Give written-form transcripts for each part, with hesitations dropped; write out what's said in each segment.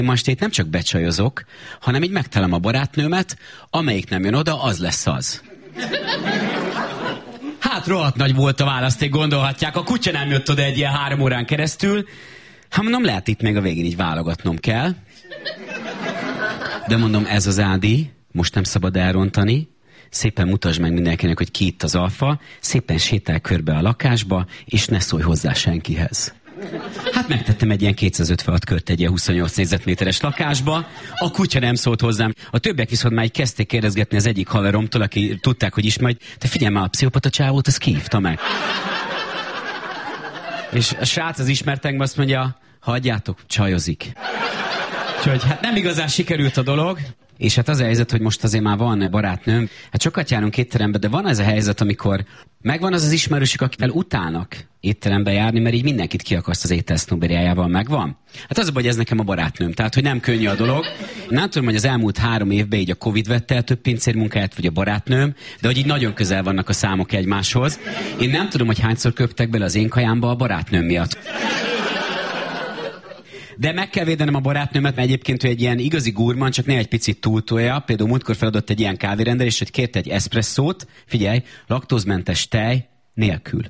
Most itt nem csak becsajozok, hanem így megtalálom a barátnőmet, amelyik nem jön oda, az lesz az. Hát rohadt nagy volt a választék, gondolhatják. A kutya nem jött oda egy ilyen 3 órán keresztül. Hát mondom, lehet itt még a végén így válogatnom kell. De mondom, ez az Ádi, most nem szabad elrontani. Szépen mutasd meg mindenkinek, hogy ki itt az alfa. Szépen sétálj körbe a lakásba, és ne szólj hozzá senkihez. Hát megtettem egy ilyen 256 kört egy ilyen 28 négyzetméteres lakásba. A kutya nem szólt hozzám. A többiek viszont már így kezdték kérdezgetni az egyik haveromtól, aki tudták, hogy ismer, hogy te figyelj már, a pszichopata csávót, az ki hívta meg. És a srác az ismertekben azt mondja, hagyjátok, csajozik. Úgyhogy hát nem igazán sikerült a dolog. És hát az a helyzet, hogy most azért már van barátnőm. Hát sokat járunk étterembe, de van ez a helyzet, amikor megvan az ismerősük, akivel utálnak étterembe járni, mert így mindenkit kiakaszt az ételsznoberjájával, megvan. Hát az a baj, hogy ez nekem a barátnőm, tehát hogy nem könnyű a dolog. Nem tudom, hogy az elmúlt 3 évben így a Covid vette el több pincérmunkáját, vagy a barátnőm, de hogy így nagyon közel vannak a számok egymáshoz. Én nem tudom, hogy hányszor köptek bele az én kajámba a barátnőm miatt. De meg kell védenem a barátnőmet, mert egyébként ő egy ilyen igazi gurman, csak ne egy picit túltolja. Például múltkor feladott egy ilyen kávérendelést, hogy kért egy eszpresszót, figyelj, laktózmentes tej nélkül.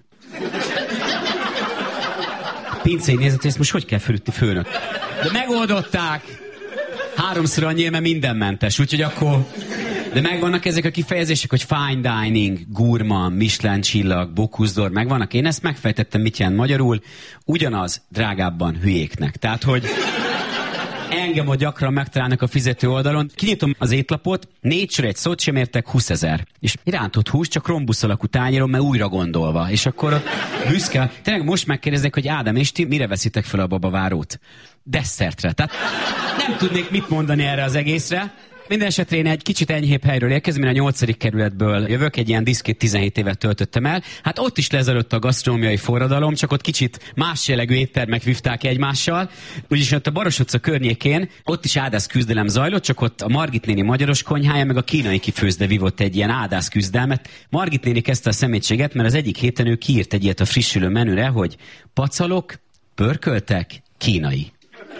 Pincéi nézett, hogy ezt most hogy kell fölütni, főnök? De megoldották! 3-szor annyi, mert mindenmentes, úgyhogy akkor... De megvannak ezek a kifejezések, hogy fine dining, gurman, Michelin csillag, Bocuse d'Or, megvannak. Én ezt megfejtettem, mit jelent magyarul. Ugyanaz, drágábban hülyéknek. Tehát, hogy engem ott gyakran megtalálnak a fizető oldalon. Kinyitom az étlapot, 4 sor egy szót sem értek, 20 000. És rántott hús, csak rombusz alakú tányéron, mert újra gondolva. És akkor büszke. Tényleg most megkérdeznek, hogy Ádám és ti mire veszitek fel a babavárót? Desszertre. Tehát nem tudnék mit mondani erre az egészre. Minden esetre én egy kicsit enyhébb helyről érkezem, én a 8. kerületből jövök, egy ilyen diszkét 17 évet töltöttem el. Hát ott is lezajlott a gasztronómiai forradalom, csak ott kicsit más jellegű éttermek vívták egymással. Úgyis ott a Baros utca környékén, ott is ádász küzdelem zajlott, csak ott a Margit néni magyaros konyhája, meg a kínai kifőzde vívott egy ilyen ádász küzdelmet. Margit néni kezdte a szemétséget, mert az egyik héten ő kiírt egy ilyet a frissülő menüre, hogy pacalok, pörköltek, kínai.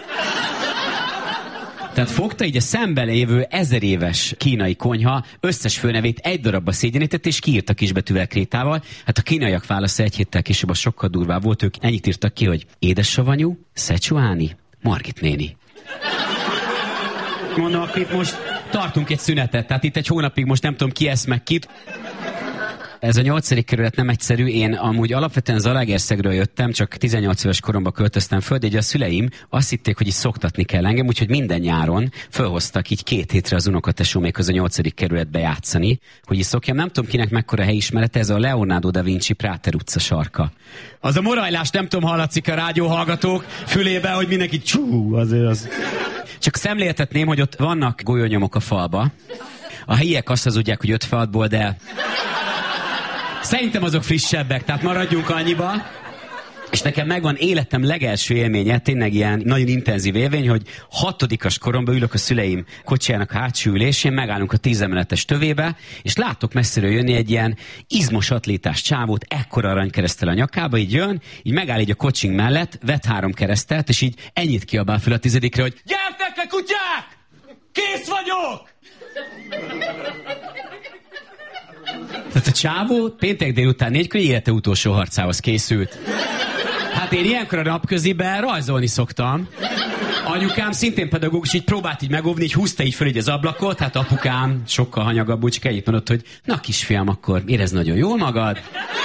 Tehát fogta így a szembe lévő 1000 éves kínai konyha összes főnevét egy darabba szégyenített, és kiírta kisbetűvel krétával. Hát a kínaiak válasza egy héttel később a sokkal durvább volt, ők ennyit írtak ki, hogy édessavanyú, Szecsuáni, Margit néni. Mondom, akkor itt most tartunk egy szünetet, tehát itt egy hónapig most nem tudom ki esz meg kit. Ez a 8. kerület nem egyszerű, én amúgy alapvetően Zalaegerszegről jöttem, csak 18 éves koromban költöztem föl, de ugye a szüleim azt hitték, hogy is szoktatni kell engem, úgyhogy minden nyáron fölhoztak így 2 hétre az unokatesómékhoz a 8. kerületbe játszani, hogy is szokjam. Nem tudom kinek mekkora helyismerete, ez a Leonardo da Vinci Práter utca sarka. Az a morajlás, nem tudom, hallatszik a rádióhallgatók fülébe, hogy mindenki csú, azért az. Csak szemléltetném, hogy ott vannak golyónyomok a falba. A helyiek azt hazudják, hogy 5 falatból, de szerintem azok frissebbek, tehát maradjunk annyiba. És nekem megvan életem legelső élménye, tényleg ilyen nagyon intenzív élmény, hogy 6. koromban ülök a szüleim kocsijának hátsó ülésén, megállunk a 10 emeletes tövébe, és látok messziről jönni egy ilyen izmos atlétás csávót, ekkora aranykereszttel a nyakába, így jön, így megáll így a kocsink mellett, vet 3 keresztelt, és így ennyit kiabál fel a 10-re, hogy gyertek le, kutyák! Kész vagyok! Tehát a csávó péntek délután 4-kor élete utolsó harcához készült. Hát én ilyenkor a napköziben rajzolni szoktam. Anyukám szintén pedagógus, így próbált így megóvni, így húzta így föl így az ablakot, hát apukám sokkal hanyagabb, úgy ennyit mondott, hogy na kisfiam, akkor érezd nagyon jól magad.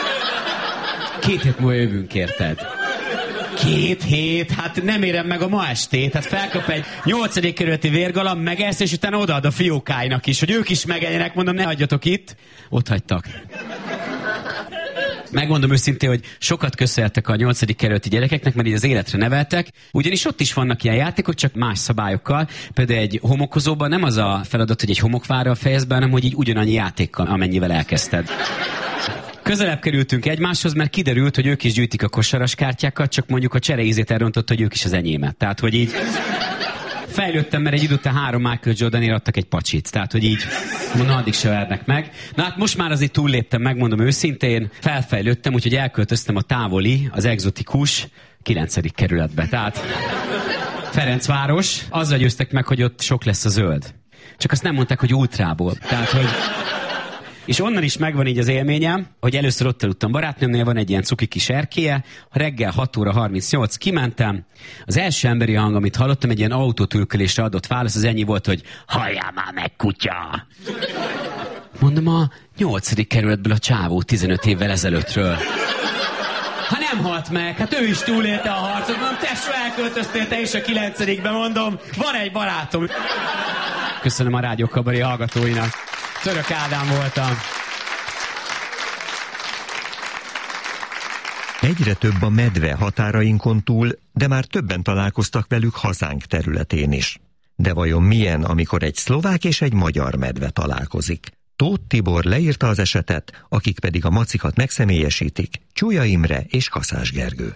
2 hét múlva jövünk, érted? 2 hét? Hát nem érem meg a ma estét. Hát felkap egy 8. kerületi vérgalamb, megesz, és utána odaad a fiókáinak is, hogy ők is megenjenek, mondom, ne hagyjatok itt. Ott hagytak. Megmondom őszintén, hogy sokat köszönhetek a 8. kerületi gyerekeknek, mert így az életre neveltek, ugyanis ott is vannak ilyen játékok, csak más szabályokkal. Például egy homokozóban nem az a feladat, hogy egy homokvárral fejezd be, hanem hogy így ugyanannyi játékkal, amennyivel elkezdted. Közelebb kerültünk egymáshoz, mert kiderült, hogy ők is gyűjtik a kosaras kártyákat, csak mondjuk a csereízét elrontott, hogy ők is az enyémet. Tehát, hogy így fejlődtem, mert egy idő után 3 Michael Jordanért adtak egy pacsit. Tehát, hogy így mondom, addig se vernek meg. Na hát most már azért túlléptem, megmondom őszintén, felfejlődtem, úgyhogy elköltöztem a távoli, az egzotikus 9. kerületbe. Tehát Ferencváros. Azzal győztek meg, hogy ott sok lesz a zöld. Csak azt nem mondták, hogy ultrából. Tehát, hogy... És onnan is megvan így az élményem, hogy először ott aludtam barátnőmnél, van egy ilyen cuki kis erkélye, reggel 6 óra 38 kimentem, az első emberi hang, amit hallottam, egy ilyen autótülkölésre adott válasz, az ennyi volt, hogy halljál már meg, kutya! Mondom, a 8. kerületből a csávó 15 évvel ezelőttről. Ha nem halt meg, hát ő is túlélte a harcot, mondom, tesó, elköltöztél te is a 9-be, mondom, van egy barátom. Köszönöm a Rádió Kabaré hallgatóinak. Török Ádám voltam. Egyre több a medve határainkon túl, de már többen találkoztak velük hazánk területén is. De vajon milyen, amikor egy szlovák és egy magyar medve találkozik? Tóth Tibor leírta az esetet, akik pedig a macikat megszemélyesítik, Csúlya Imre és Kaszás Gergő.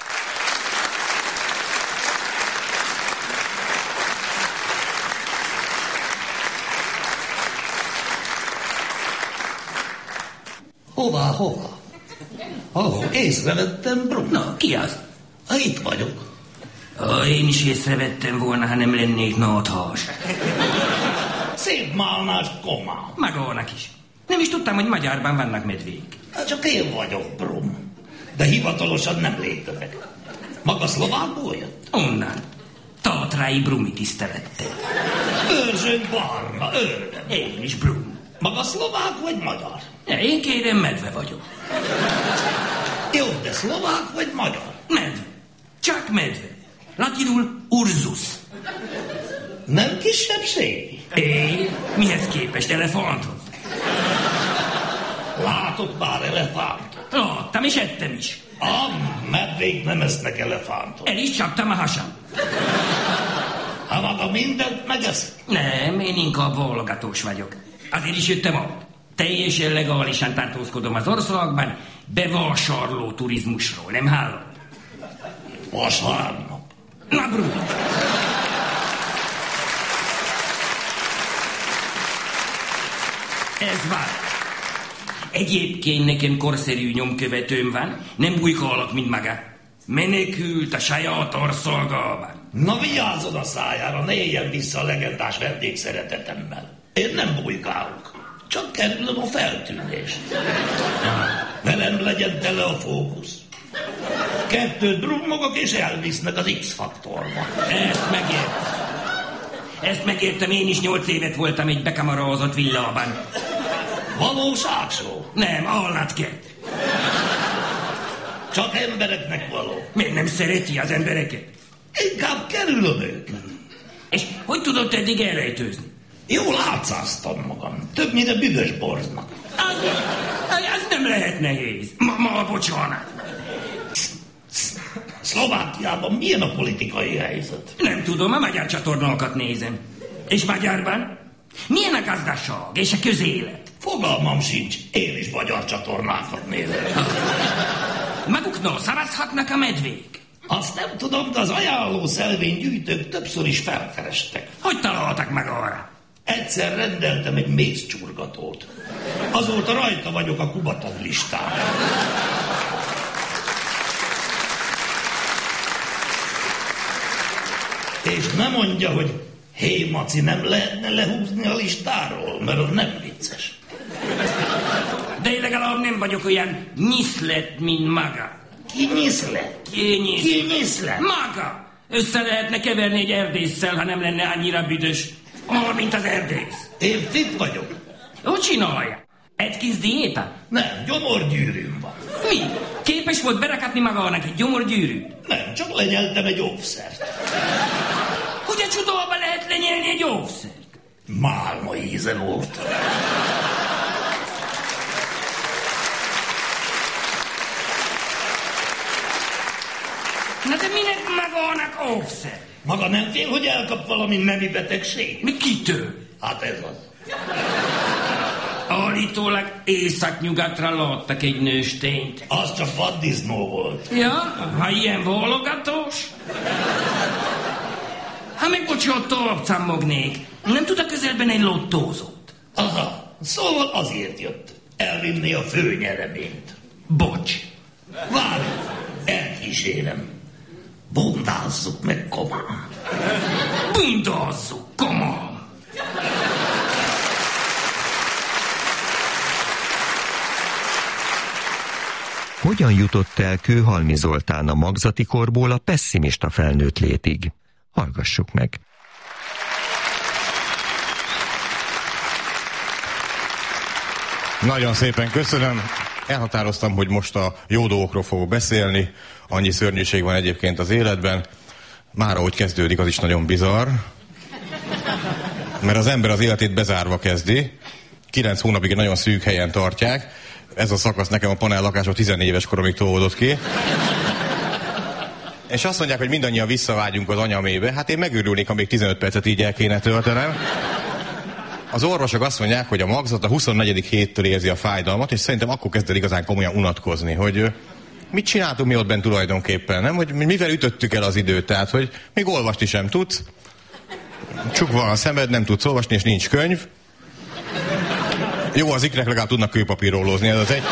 Hova? Észrevettem, Brum. Na, ki az? Itt vagyok. Én is észrevettem volna, ha nem lennék náthas. Szép málnást, koma. Magának is. Nem is tudtam, hogy Magyarban vannak medvék. Csak én vagyok, Brum. De hivatalosan nem létezek. Maga szlovákból jött? Onnan. Tatrai Brumi tisztelettel. Őrzsön barna, őröm. Én is Brum. Maga szlovák vagy magyar? Én kérem, medve vagyok. Jó, de szlovák vagy magyar? Medve. Csak medve. Latinul urzus. Nem kisebbségi? Én? Mihez képest? Elefánthoz? Látott már elefántot? Láttam és ettem is. Medvék nem esznek elefántot. El is csaptam a hasam. Ha maga mindent megeszik? Nem, én inkább válogatós vagyok. Azért is jöttem el. Teljesen legálisan tartózkodom az országban, bevásárló turizmusról, nem hallom? Vasárnap. Na, Bruno. Ez van. Egyébként nekem korszerű nyomkövetőm van, nem bujkálok, mint maga. Menekült a saját országában. Na vigyázzon a szájára, ne éljen vissza a legendás vendégszeretetemmel. Én nem bujkálok, csak kerülöm a feltűnést. Velem legyen tele a fókusz. 2 drummogok és elvisznek az X-faktorba. Ezt megértem, én is 8 évet voltam egy bekamarázott villában. Valóság szó? Nem, állatkert. Csak embereknek való. Miért nem szereti az embereket? Inkább kerülöm őket. És hogy tudott eddig elrejtőzni? Jól átszáztam magam. Többnyire büdös borznak. Az nem lehet nehéz. Ma bocsánat. Szlovákiában milyen a politikai helyzet? Nem tudom, a magyar csatornákat nézem. És magyarban? Milyen a gazdaság és a közélet? Fogalmam sincs, én is magyar csatornákat nézem. Maguknál szavazhatnak a medvék? Azt nem tudom, de az ajánló szelvénygyűjtők többször is felkerestek. Hogy találtak meg arra? Egyszer rendeltem egy mézcsurgatót. Azóta rajta vagyok a Kubatov listán. És nem mondja, hogy hé, Maci, nem lehetne lehúzni a listáról, mert az nem vicces. De én legalább nem vagyok olyan nyiszlet, mint maga. Ki nyiszlet? Ki nyiszlet? Maga! Össze lehetne keverni egy erdésszel, ha nem lenne annyira büdös. Mint az erdész. Én fit vagyok. Hogy csinálja? Atkins diéta? Nem, gyomorgyűrűm van. Mi? Képes volt berakatni magának egy gyomorgyűrű? Nem, csak lenyeltem egy óvszert. Hogy a csodába lehet lenyelni egy óvszert? Málma íze volt. Na de minek magának óvszer? Maga nem fél, hogy elkap valami nemi betegség? Mi kitől? Hát ez az. Állítólag északnyugatra láttak egy nőstényt. Az csak vaddisznó volt. Ja, ha ilyen válogatós? Ha meg bocsánat, tovább cammognék. Nem tud a közelben egy lottózót? Aha, szóval azért jött. Elvinni a főnyereményt. Bocs. Várj, elkísérem. Bundázzuk meg, komám. Bundázzuk, komám. Hogyan jutott el Kőhalmi Zoltán a magzati korból a pesszimista felnőtt létig? Hallgassuk meg. Nagyon szépen köszönöm. Elhatároztam, hogy most a jó dolgokról fogok beszélni. Annyi szörnyűség van egyébként az életben. Már ahogy kezdődik, az is nagyon bizarr. Mert az ember az életét bezárva kezdi. 9 hónapig nagyon szűk helyen tartják. Ez a szakasz nekem a panel lakáson 14 éves koromig tolódott ki. És azt mondják, hogy mindannyian visszavágyunk az anyamébe. Hát én megőrülnék, ha még 15 percet így el kéne töltenem. Az orvosok azt mondják, hogy a magzat a 24. héttől érzi a fájdalmat, és szerintem akkor kezd el igazán komolyan unatkozni, hogy mit csináltunk mi ott bent tulajdonképpen, nem? Hogy mivel ütöttük el az időt, tehát, hogy még olvasni sem tudsz, csukva van a szemed, nem tudsz olvasni, és nincs könyv. Jó, az ikrek legalább tudnak kőpapírrólózni, ez az egy.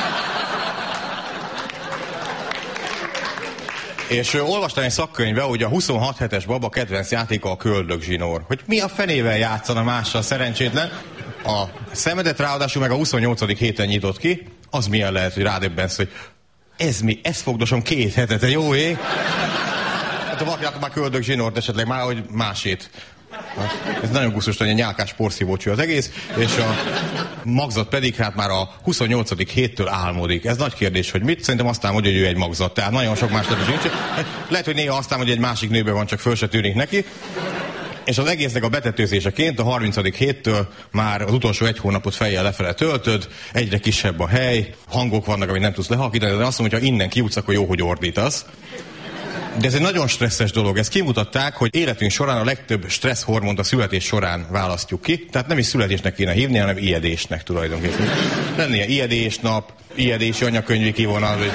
És olvastam egy szakkönyvbe, hogy a 26 hetes baba kedvenc játéka a köldögzsinór. Hogy mi a fenével játszana mással szerencsétlen. A szemedet ráadásul meg a 28. héten nyitott ki. Az milyen lehet, hogy rádöbbensz, hogy ez mi? Ezt fogdosom 2 hete, te jó ég? Hát a valakinek már köldögzsinort esetleg már, hogy másét. Ez nagyon gusztus, hogy egy nyálkás porszívócső az egész, és a magzat pedig hát már a 28. héttől álmodik. Ez nagy kérdés, hogy mit? Szerintem azt álmodja, hogy ő egy magzat. Tehát nagyon sok más is nincs. Lehet, hogy néha azt álmodja, hogy egy másik nőben van, csak föl se tűnik neki. És az egésznek a betetőzéseként a 30. héttől már az utolsó 1 hónapot fejjel lefele töltöd, egyre kisebb a hely, hangok vannak, amit nem tudsz lehakítani, de azt mondom, hogy ha innen kijutsz, akkor jó, hogy ordítasz. De ez egy nagyon stresszes dolog. Ezt kimutatták, hogy életünk során a legtöbb stressz hormont a születés során választjuk ki. Tehát nem is születésnek kéne hívni, hanem ijedésnek tulajdonképpen. Lenne ilyen ijedésnap, ijedési anyakönyvi kivonal. Hogy...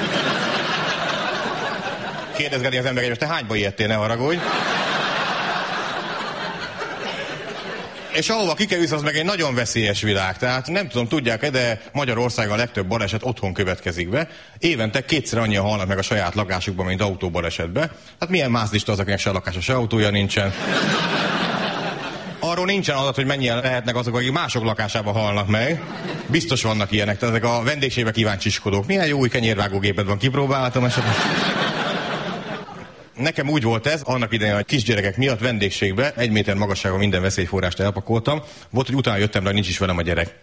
Kérdezgetni az embereket, hogy te hányba ijedtél, ne haragudj. És ahova kikerülsz, az meg egy nagyon veszélyes világ. Tehát nem tudom, tudják-e, de Magyarországon a legtöbb baleset otthon következik be. Évente 2-szer annyian halnak meg a saját lakásukban, mint autóbalesetbe. Hát milyen mászlista az, akinek se lakása, se autója nincsen. Arról nincsen adat, hogy mennyien lehetnek azok, akik mások lakásában halnak meg. Biztos vannak ilyenek, tehát ezek a vendégségbe kíváncsiskodók. Milyen jó új kenyérvágógéped van, kipróbáltam esetleg. Nekem úgy volt ez, annak idején, hogy kisgyerekek miatt vendégségbe 1 méter magasságon minden veszélyforrást elpakoltam. Volt, hogy utána jöttem, de nincs is velem a gyerek.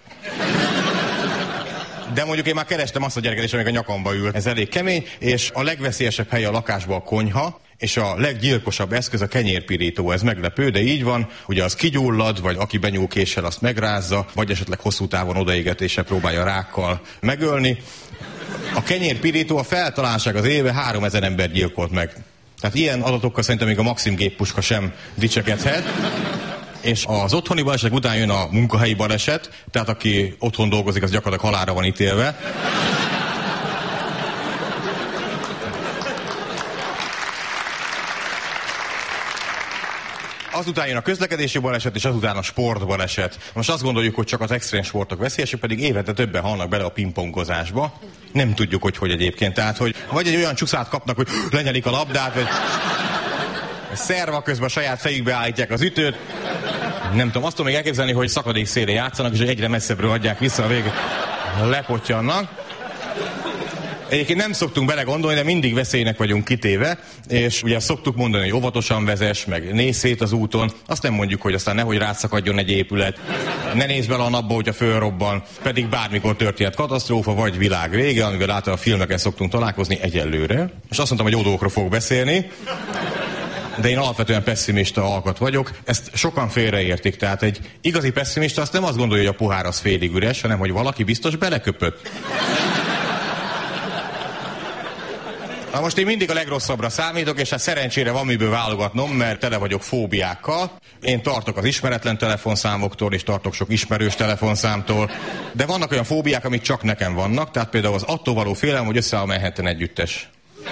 De mondjuk én már kerestem azt a gyereket is, amíg a nyakamba ül. Ez elég kemény, és a legveszélyesebb hely a lakásban a konyha, és a leggyilkosabb eszköz a kenyérpirító. Ez meglepő, de így van. Ugye az kigyullad, vagy aki benyúl késsel, azt megrázza, vagy esetleg hosszú távon odaégetéssel próbálja rákkal megölni. A kenyérpirító a feltaláltság az éve 3000 ember gyilkolt meg. Tehát ilyen adatokkal szerintem még a Maxim géppuska sem dicsekedhet. És az otthoni balesetek után jön a munkahelyi baleset, tehát aki otthon dolgozik, az gyakorlatilag halálra van ítélve. Azután jön a közlekedési baleset, és azután a sportbaleset. Most azt gondoljuk, hogy csak az extrém sportok veszélyesek, pedig évente többen halnak bele a pingpongozásba. Nem tudjuk, hogy egyébként. Tehát, hogy vagy egy olyan csúszát kapnak, hogy lenyelik a labdát, vagy szerva közben a saját fejükbe állítják az ütőt. Nem tudom, azt tudom még elképzelni, hogy szakadék szélén játszanak, és egyre messzebbről adják vissza a végét. Lepottyannak. Egyébként nem szoktunk belegondolni, de mindig veszélynek vagyunk kitéve, és ugye szoktuk mondani, hogy óvatosan vezess, meg nézz szét az úton, azt nem mondjuk, hogy aztán nehogy rátszakadjon egy épület, ne nézz bele a napba, hogyha fölrobban, pedig bármikor történhet katasztrófa, vagy világ vége, amivel általában a filmeken szoktunk találkozni egyelőre. És azt mondtam, hogy jó dolgokról fogok beszélni, de én alapvetően pesszimista alkat vagyok, ezt sokan félreértik, tehát egy igazi pesszimista azt nem azt gondolja, hogy a pohár az félig üres, hanem hogy valaki biztos beleköpött. Na most én mindig a legrosszabbra számítok, és hát szerencsére van miből válogatnom, mert tele vagyok fóbiákkal. Én tartok az ismeretlen telefonszámoktól, és tartok sok ismerős telefonszámtól, de vannak olyan fóbiák, amik csak nekem vannak, tehát például az attól való félelem, hogy összeáll a Manhattan együttes.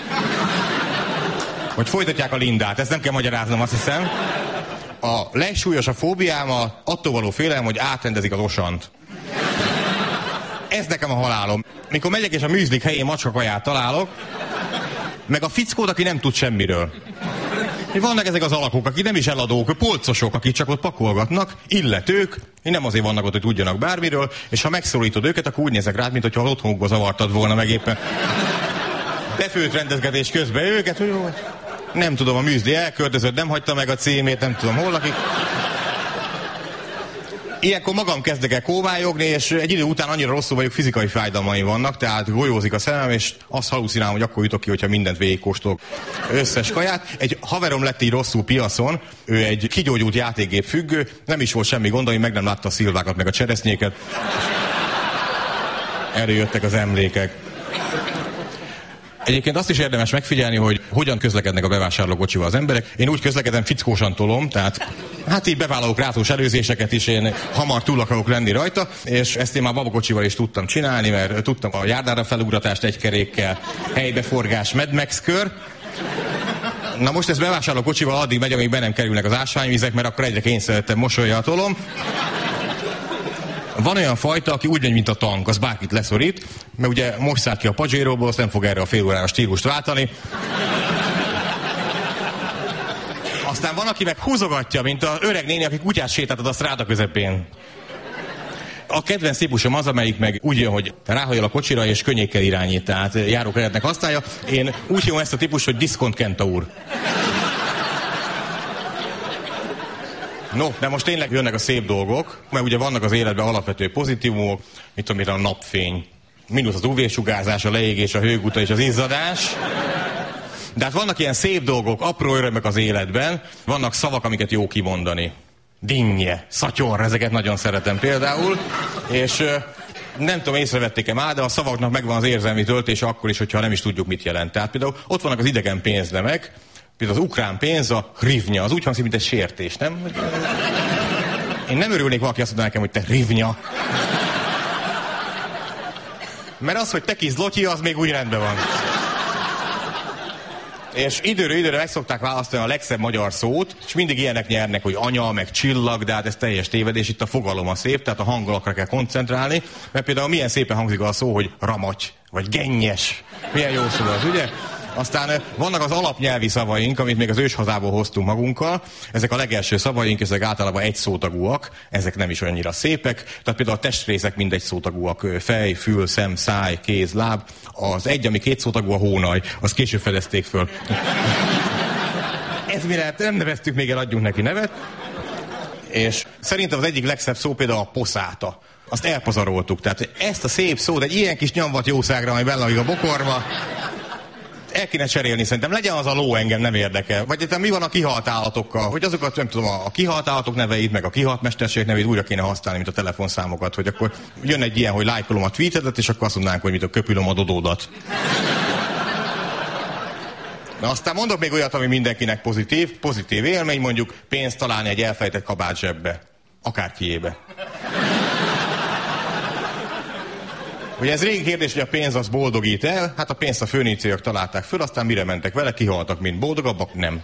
Hogy folytatják a Lindát, ezt nem kell magyaráznom, azt hiszem. A legsúlyosabb fóbiám attól való félelem, hogy átrendezik az Osant. Ez nekem a halálom. Mikor megyek és a műzlik helyén macskakaját találok, meg a fickót, aki nem tud semmiről. Vannak ezek az alakok, akik nem is eladók, polcosok, akik csak ott pakolgatnak, illetők, nem azért vannak ott, hogy tudjanak bármiről, és ha megszólítod őket, akkor úgy nézek rád, mintha otthonukba zavartad volna meg éppen. Befőtt rendezgetés közben őket, hogy jó, nem tudom, a műzli elköltözött, nem hagyta meg a címét, nem tudom hol lakik. Ilyenkor magam kezdek el kóvályogni, és egy idő után annyira rosszul vagyok, fizikai fájdalmaim vannak, tehát golyózik a szemem, és azt halucinálom, hogy akkor jutok ki, hogyha mindent végigkóstolok, összes kaját. Egy haverom lett így rosszul piacon, ő egy kigyógyult játékgép függő, nem is volt semmi gond, hogy meg nem látta a szilvákat, meg a cseresznyéket. Előjöttek az emlékek. Egyébként azt is érdemes megfigyelni, hogy hogyan közlekednek a bevásárlókocsival az emberek. Én úgy közlekedem, fickósan tolom, tehát hát így bevállalok rátós előzéseket is, én hamar túl akarok lenni rajta, és ezt én már babakocsival is tudtam csinálni, mert tudtam a járdára felugratást egy kerékkel, helybeforgás, Mad Max kör. Na most ez bevásárlókocsival addig megy, amíg be nem kerülnek az ásványvizek, mert akkor egyre kényszerültem mosolya a tolom. Van olyan fajta, aki úgy megy, mint a tank, az bárkit leszorít, mert ugye most szállt ki a Pajéróból, azt nem fog erre a fél órára stílust váltani. Aztán van, aki meg húzogatja, mint az öreg néni, aki kutyát sétáltad a stráda közepén. A kedvenc típusom az, amelyik meg úgy jön, hogy ráhajol a kocsira és könnyékkel irányít, tehát járókeretnek használja. Én úgy hívom ezt a típust, hogy Diszkont Kentaur. No, de most tényleg jönnek a szép dolgok, mert ugye vannak az életben alapvető pozitívumok, mint tudom, a napfény, mínusz az UV-sugárzás, a leégés, a hőguta és az izzadás. De hát vannak ilyen szép dolgok, apró örömek az életben, vannak szavak, amiket jó kimondani. Dinnye, szatyor, ezeket nagyon szeretem például, és nem tudom, észrevették-e már, de a szavaknak megvan az érzelmi töltése akkor is, hogyha nem is tudjuk, mit jelent. Tehát például ott vannak az idegen pénznemek, például az ukrán pénz, a hrivnya, az úgy hangzik, mint egy sértés, nem? Én nem örülnék, valaki azt mondaná nekem, hogy te hrivnya. Mert az, hogy teki zlotyi, az még úgy rendben van. És időről időre meg szokták választani a legszebb magyar szót, és mindig ilyenek nyernek, hogy anya, meg csillag, de hát ez teljes tévedés, itt a fogalom a szép, tehát a hangolakra kell koncentrálni, mert például milyen szépen hangzik a szó, hogy ramaty, vagy gennyes. Milyen jó szó az, ugye? Aztán vannak az alapnyelvi szavaink, amit még az őshazából hoztunk magunkkal. Ezek a legelső szavaink, ezek általában egy szótagúak, ezek nem is annyira szépek. Tehát például a testrészek mindegy szótagúak, fej, fül, szem, száj, kéz, láb. Az egy, ami két szótagú, a hónaj, azt később fedezték föl. Ez mi lehet? Nem neveztük még el, adjunk neki nevet. És szerintem az egyik legszebb szó például a poszáta. Azt elpazaroltuk. Tehát ezt a szép szót egy ilyen kis nyomvat jószágra, ami benne a bokorba, el kéne cserélni, szerintem legyen az a ló, engem nem érdekel. Vagy mi van a kihalt állatokkal, hogy azokat, nem tudom, a kihalt állatok neveit, meg a kihalt mesterségek neveit újra kéne használni, mint a telefonszámokat, hogy akkor jön egy ilyen, hogy lájkolom a tweetedet, és akkor azt mondanánk, hogy mit a köpülöm a dodódat. Na aztán mondok még olyat, ami mindenkinek pozitív élmény, mondjuk pénzt találni egy elfejtett kabát zsebbe. Akárkiébe. Ugye ez régi kérdés, hogy a pénz az boldogít el, hát a pénzt a föníciaiak találták föl, aztán mire mentek vele, kihaltak, mint boldogabbak? Nem.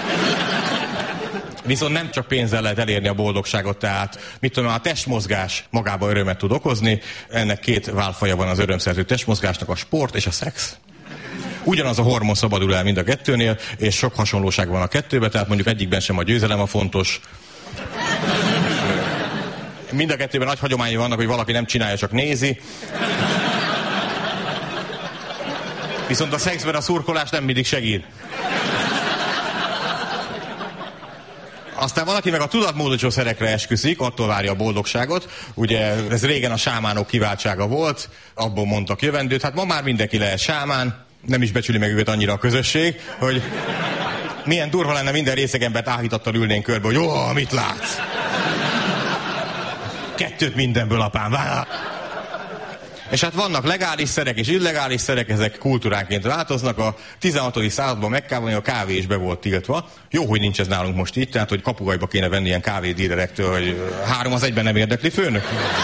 Viszont nem csak pénzzel lehet elérni a boldogságot, tehát mit tudom, a testmozgás magában örömet tud okozni, ennek két válfaja van az örömszerző testmozgásnak, a sport és a szex. Ugyanaz a hormon szabadul el mind a kettőnél, és sok hasonlóság van a kettőben, tehát mondjuk egyikben sem a győzelem a fontos. Mind a kettőben nagy hagyományai vannak, hogy valaki nem csinálja, csak nézi. Viszont a szexben a szurkolás nem mindig segít. Aztán van, aki meg a tudatmódosító szerekre esküszik, attól várja a boldogságot. Ugye ez régen a sámánok kiváltsága volt, abból mondtak jövendőt. Hát ma már mindenki lehet sámán, nem is becsüli meg őket annyira a közösség, hogy milyen durva lenne, minden részegembert áhítattal ülnénk körbe, hogy jó, mit látsz? Kettőt mindenből, apám, vár! És hát vannak legális szerek és illegális szerek, ezek kultúránként változnak. A 16. században Mekkában a kávé is be volt tiltva. Jó, hogy nincs ez nálunk most itt, tehát hogy kapugajba kéne venni ilyen kávédílerektől, hogy 3 az 1-ben nem érdekli, főnök.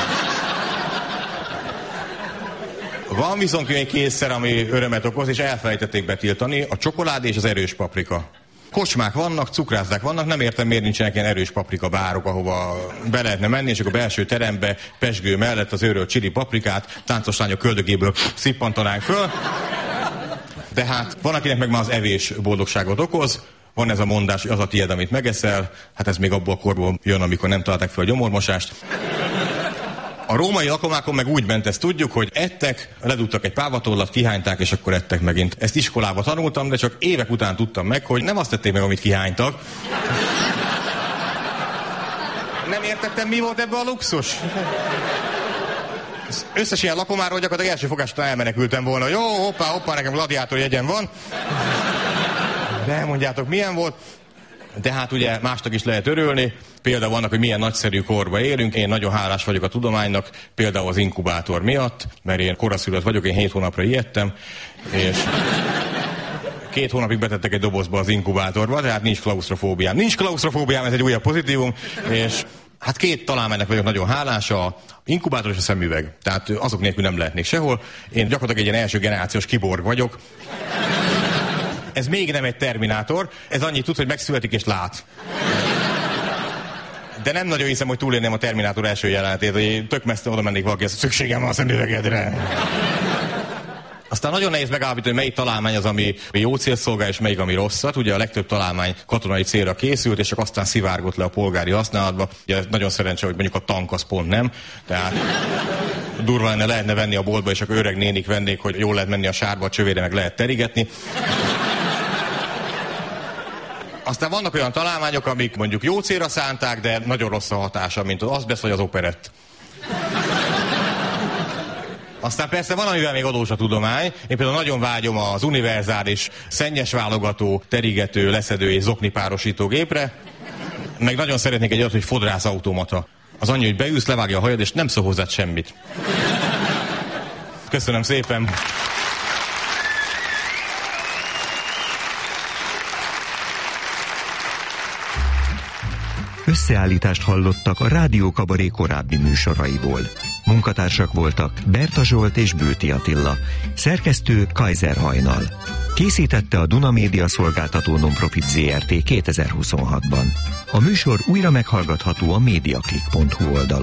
Van viszont még kétszer, ami örömet okoz, és elfelejtették betiltani, a csokoládé és az erős paprika. Kocsmák vannak, cukrászdák vannak, nem értem, miért nincsenek ilyen erős paprika bárok, ahova be lehetne menni, és akkor a belső terembe pezsgő mellett az őrölt csili paprikát táncos lányok köldögéből szippantanánk föl. De hát van, akinek meg már az evés boldogságot okoz. Van ez a mondás, hogy az a tiéd, amit megeszel. Hát ez még abból a korból jön, amikor nem találták fel a gyomormosást. A római lakomákon meg úgy ment, ezt tudjuk, hogy ettek, ledugtak egy pávatollat, kihányták, és akkor ettek megint. Ezt iskolába tanultam, de csak évek után tudtam meg, hogy nem azt tették meg, amit kihánytak. Nem értettem, mi volt ebbe a luxus. Összes ilyen lakomáról gyakorlatilag első fogás után elmenekültem volna. Jó, hoppá, nekem gladiátor jegyem van. De mondjátok, milyen volt? De hát ugye másnak is lehet örülni. Például vannak, hogy milyen nagyszerű korba élünk. Én nagyon hálás vagyok a tudománynak, például az inkubátor miatt, mert én koraszülött vagyok, én 7 hónapra ijedtem, és 2 hónapig betettek egy dobozba az inkubátorba, tehát nincs klausztrofóbiám. Nincs klausztrofóbiám, ez egy újabb pozitívum, és hát 2 találmánynak vagyok nagyon hálás, a inkubátor és a szemüveg. Tehát azok nélkül nem lehetnék sehol. Én gyakorlatilag egy ilyen első generációs kiborg vagyok. Ez még nem egy Terminátor, ez annyit tud, hogy megszületik és lát. De nem nagyon hiszem, hogy túlélném a Terminátor első jelenetét, hogy tök messze oda mennék valaki, ezt szükségem van a szemüvegedre. Aztán nagyon nehéz megállapítani, hogy melyik találmány az, ami jó cél szolgál, és melyik, ami rosszat. Ugye a legtöbb találmány katonai célra készült, és csak aztán szivárgott le a polgári használatba. Ugye nagyon szerencsé, hogy mondjuk a tank az pont nem. Tehát durva lenne, lehetne venni a boltba, és akkor öreg nénik vennék, hogy jól lehet menni a sárba, a csövére meg lehet terigetni. Aztán vannak olyan találmányok, amik mondjuk jó célra szánták, de nagyon rossz a hatása, mint az azbest vagy az operett. Aztán persze van, amivel még adós a tudomány. Én például nagyon vágyom az univerzális szennyes válogató, terigető, leszedő és zoknipárosító gépre. Meg nagyon szeretnék egy olyat, hogy fodrász automata. Az annyi, hogy beülsz, levágja a hajad, és nem szól hozzád semmit. Köszönöm szépen! Összeállítást hallottak a Rádió Kabaré korábbi műsoraiból. Munkatársak voltak Berta Zsolt és Bőti Attila. Szerkesztő Kaiser Hajnal. Készítette a Duna Média Szolgáltató Nonprofit Zrt. 2026-ban. A műsor újra meghallgatható a mediaclick.hu oldalon.